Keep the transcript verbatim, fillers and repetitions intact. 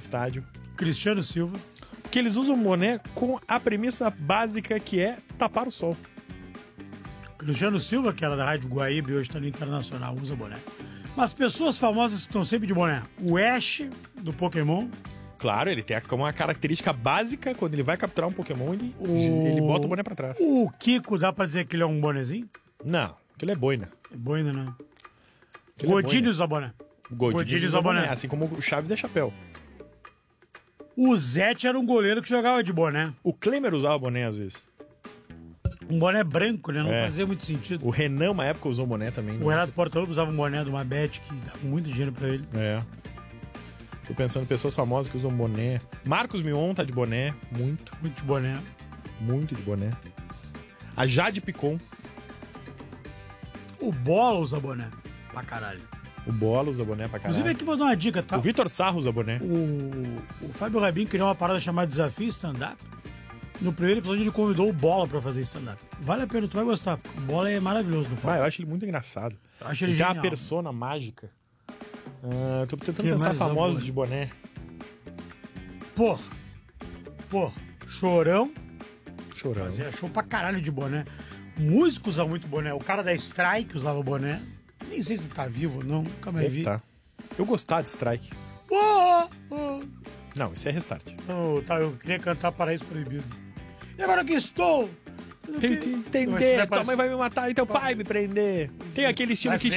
estádio. Cristiano Silva. Porque eles usam boné com a premissa básica que é tapar o sol. Cristiano Silva, que era da Rádio Guaíba e hoje está no Internacional, usa boné. Mas pessoas famosas estão sempre de boné. O Ash, do Pokémon. Claro, ele tem uma característica básica, quando ele vai capturar um Pokémon, ele, O- ele bota o boné pra trás. O Kiko, dá pra dizer que ele é um bonezinho? Não, aquele é boina. É boina, não. Aquele é Godinho boina. usa boné. Godinho Godinho usa usa boné. Assim como o Chaves é chapéu. O Zete era um goleiro que jogava de boné. O Klemer usava boné às vezes. Um boné branco, né? Não É. fazia muito sentido. O Renan, uma época, usou boné também. O né? Renato Portaluppi usava um boné de uma Bet que dava muito dinheiro pra ele. É. Tô pensando em pessoas famosas que usam boné. Marcos Mion tá de boné. Muito, Muito de boné. muito de boné. A Jade Picon. O Bola usa boné. Pra caralho. O Bola usa boné pra caralho. Inclusive aqui vou dar uma dica, tá? O Vitor Sarro usa boné. O, o Fábio Rabin criou uma parada chamada Desafio Stand-Up. No primeiro episódio ele convidou o Bola pra fazer stand-up. Vale a pena, tu vai gostar. O Bola é maravilhoso no palco. Ah, eu acho ele muito engraçado. Eu acho ele Ele tem uma genial. persona mágica. Ah, tô tentando Que pensar mais famosos amor? de boné. Pô, pô, Chorão. Chorando. Fazia show pra caralho de boné. Músico usa muito boné. O cara da Strike usava boné. Nem sei se tá vivo ou não, nunca mais Deve vi. tá. Eu gostava de Strike. Oh, oh. Não, isso é Restart. Oh, tá, eu queria cantar Paraíso Proibido. E agora que estou? Tem que Mas entender, vai tua mãe parecer- vai me matar e teu pai me prender. Tem aquele estilo Parece que